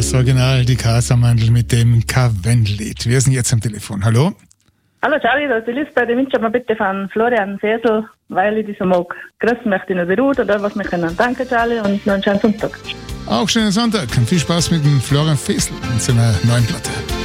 das Original, die Casamandel mit dem Karwendel-Lied. Wir sind jetzt am Telefon. Hallo? Hallo Charlie, das ist die Lisbeth. Ich wünsche mir bitte von Florian Sesel, weil ich die so mag. Grüßen möchte ich noch beruht oder was wir können. Danke Charlie und noch einen schönen Sonntag. Auch schönen Sonntag und viel Spaß mit dem Florian Fesel und seiner neuen Platte.